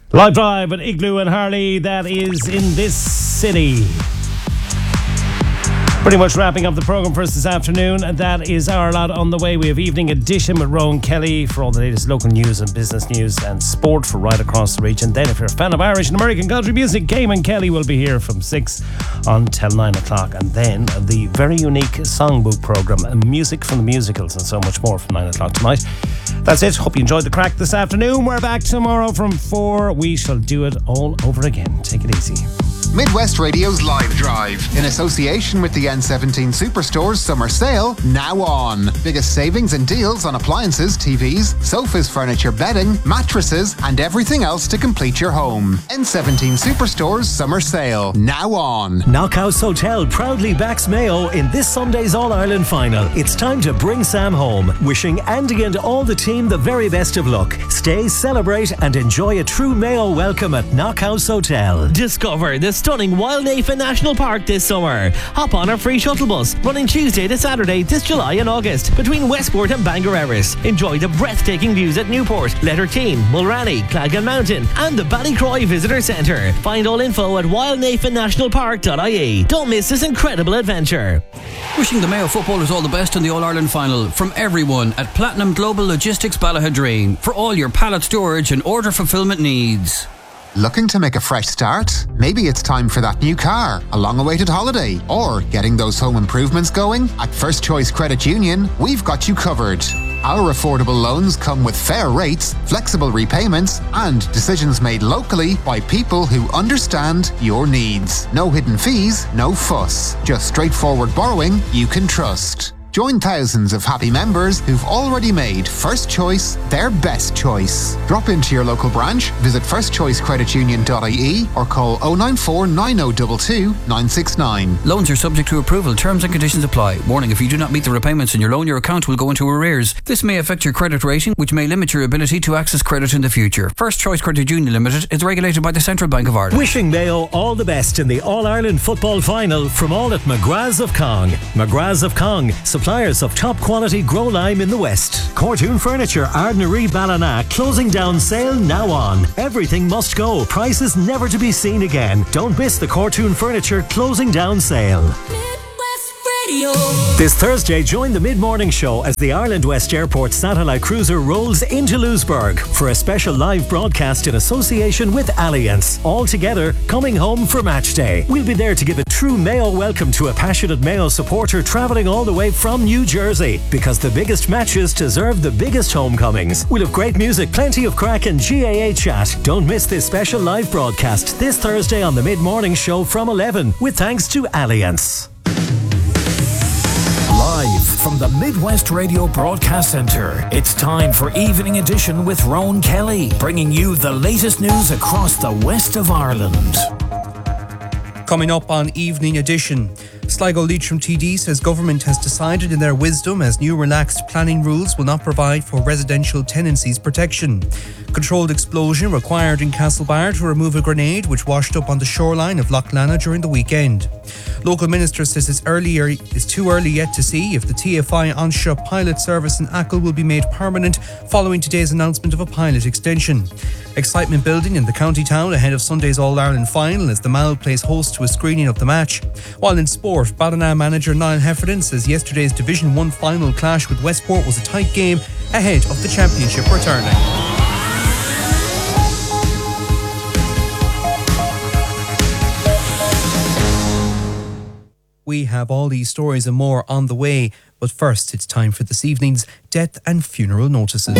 Live Drive at Igloo and Harley, that is in this city. Pretty much wrapping up the programme for us this afternoon. That is our lot on the way. We have Evening Edition with Rowan Kelly for all the latest local news and business news and sport for right across the region. Then if you're a fan of Irish and American country music, Cayman Kelly will be here from 6 until 9 o'clock. And then the very unique songbook programme, music from the musicals and so much more from 9 o'clock tonight. That's it. Hope you enjoyed the crack this afternoon. We're back tomorrow from 4. We shall do it all over again. Take it easy. Midwest Radio's Live Drive, in association with the N17 Superstores Summer Sale, now on. Biggest savings and deals on appliances, TVs, sofas, furniture, bedding, mattresses, and everything else to complete your home. N17 Superstores Summer Sale, now on. Knockhouse Hotel proudly backs Mayo in this Sunday's All-Ireland final. It's time to bring Sam home. Wishing Andy and all the team the very best of luck. Stay, celebrate, and enjoy a true Mayo welcome at Knockhouse Hotel. Discover the stunning Wildnafa National Park this summer. Hop on our free shuttle bus running Tuesday to Saturday this July and August between Westport and Bangor Erris. Enjoy the breathtaking views at Newport, Letterteen, Mulranny, Clagan Mountain and the Ballycroy Visitor Centre. Find all info at wildnafanationalpark.ie. Don't miss this incredible adventure. Wishing the Mayo footballers all the best in the All-Ireland final from everyone at Platinum Global Logistics Ballahadreen for all your pallet storage and order fulfillment needs. Looking to make a fresh start? Maybe it's time for that new car, a long-awaited holiday, or getting those home improvements going? At First Choice Credit Union, we've got you covered. Our affordable loans come with fair rates, flexible repayments, and decisions made locally by people who understand your needs. No hidden fees, no fuss. Just straightforward borrowing you can trust. Join thousands of happy members who've already made First Choice their best choice. Drop into your local branch, visit firstchoicecreditunion.ie or call 094 9022 969. Loans are subject to approval. Terms and conditions apply. Warning, if you do not meet the repayments in your loan, your account will go into arrears. This may affect your credit rating, which may limit your ability to access credit in the future. First Choice Credit Union Limited is regulated by the Central Bank of Ireland. Wishing Mayo all the best in the All-Ireland football final from all at McGrath's of Cong. McGrath's of Cong, suppliers of top quality grow lime in the West. Cortoon Furniture, Ardnaree, Ballina, closing down sale now on. Everything must go. Prices never to be seen again. Don't miss the Cortoon Furniture closing down sale. This Thursday, join the mid-morning show as the Ireland West Airport satellite cruiser rolls into Lewisburg for a special live broadcast in association with Allianz. All together, coming home for match day. We'll be there to give a true Mayo welcome to a passionate Mayo supporter travelling all the way from New Jersey, because the biggest matches deserve the biggest homecomings. We'll have great music, plenty of crack and GAA chat. Don't miss this special live broadcast this Thursday on the mid-morning show from 11, with thanks to Allianz. Live from the Midwest Radio Broadcast Centre, it's time for Evening Edition with Rowan Kelly, bringing you the latest news across the west of Ireland. Coming up on Evening Edition, Sligo Leitrim TD says government has decided in their wisdom as new relaxed planning rules will not provide for residential tenancies protection. Controlled explosion required in Castlebar to remove a grenade which washed up on the shoreline of Loch Lana during the weekend. Local minister says it's too early yet to see if the TFI Anseo pilot service in Achill will be made permanent following today's announcement of a pilot extension. Excitement building in the county town ahead of Sunday's All-Ireland final as the Mall plays host to a screening of the match. While in sport, Ballina manager Niall Heffernan says yesterday's Division 1 final clash with Westport was a tight game ahead of the championship returning. We have all these stories and more on the way, but first it's time for this evening's death and funeral notices.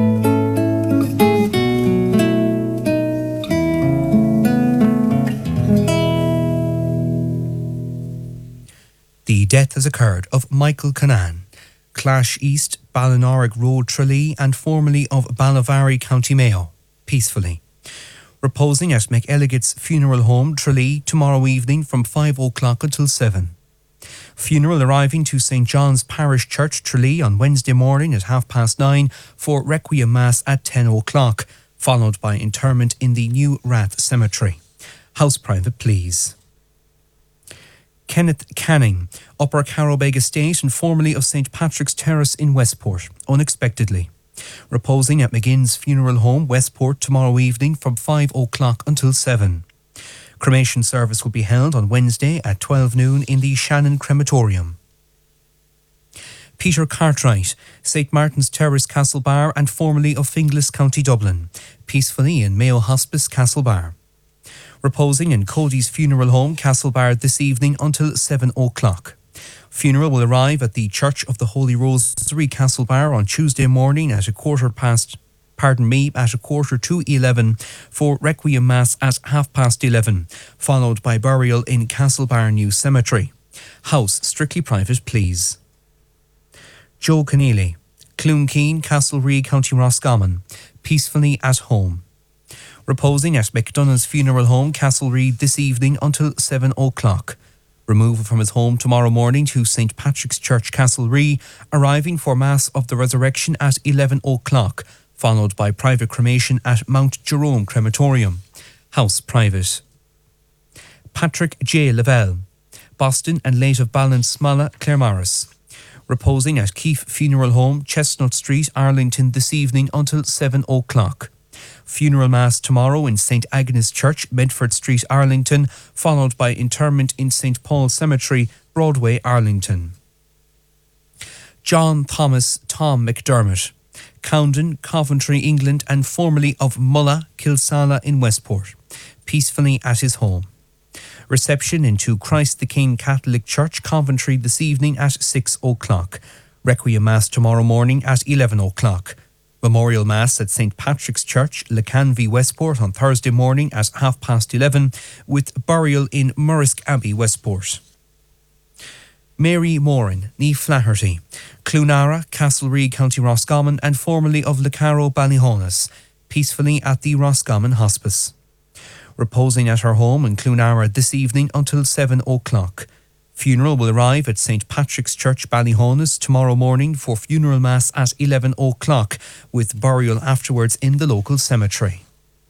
The death has occurred of Michael Conan, Clash East, Ballinorick Road, Tralee, and formerly of Ballavary, County Mayo, peacefully. Reposing at McElligott's funeral home, Tralee, tomorrow evening from 5 o'clock until 7. Funeral arriving to St. John's Parish Church, Tralee, on Wednesday morning at 9:30 for Requiem Mass at 10 o'clock, followed by interment in the New Rath Cemetery. House private, please. Kenneth Canning, Upper Carrowbeg Estate and formerly of St. Patrick's Terrace in Westport, unexpectedly. Reposing at McGinn's Funeral Home, Westport, tomorrow evening from 5 o'clock until 7. Cremation service will be held on Wednesday at 12 noon in the Shannon Crematorium. Peter Cartwright, St Martin's Terrace, Castlebar and formerly of Finglas, County Dublin, peacefully in Mayo Hospice, Castlebar. Reposing in Cody's Funeral Home, Castlebar this evening until 7 o'clock. Funeral will arrive at the Church of the Holy Rosary, Castlebar on Tuesday morning at a quarter to 11 for Requiem Mass at 11:30, followed by burial in Castlebar New Cemetery. House strictly private, please. Joe Keneally, Cloonkeen, Castlereagh, County Roscommon, peacefully at home. Reposing at McDonough's Funeral Home, Castlereagh this evening until 7 o'clock. Removal from his home tomorrow morning to St Patrick's Church, Castlereagh, arriving for Mass of the Resurrection at 11 o'clock, followed by private cremation at Mount Jerome Crematorium. House private. Patrick J. Lavelle, Boston and late of Ballinsmalla, Claremorris. Reposing at Keefe Funeral Home, Chestnut Street, Arlington this evening until 7 o'clock. Funeral Mass tomorrow in St Agnes Church, Medford Street, Arlington, followed by interment in St Paul's Cemetery, Broadway, Arlington. John Thomas Tom McDermott, Cowden, Coventry, England and formerly of Mulla, Kilsala in Westport, peacefully at his home. Reception into Christ the King Catholic Church, Coventry this evening at 6 o'clock. Requiem Mass tomorrow morning at 11 o'clock. Memorial Mass at St Patrick's Church, Lecanvy, Westport on Thursday morning at 11:30 with burial in Murrisk Abbey, Westport. Mary Moran, Nee Flaherty, Cloonara, Castlereagh, County Roscommon and formerly of Lecaro, Ballyhonus, peacefully at the Roscommon Hospice. Reposing at her home in Cloonara this evening until 7 o'clock. Funeral will arrive at St Patrick's Church, Ballyhonus tomorrow morning for funeral mass at 11 o'clock with burial afterwards in the local cemetery.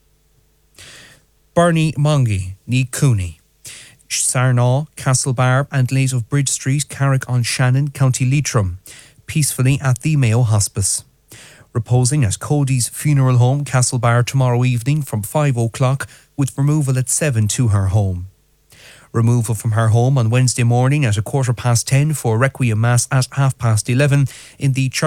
Bernie Mongie, Nee Cooney, Sarnaw, Castlebar and late of Bridge Street, Carrick-on-Shannon, County Leitrim, peacefully at the Mayo Hospice. Reposing at Cody's Funeral Home, Castlebar tomorrow evening from 5 o'clock with removal at 7 to her home. Removal from her home on Wednesday morning at 10:15 for Requiem Mass at 11:30 in the Church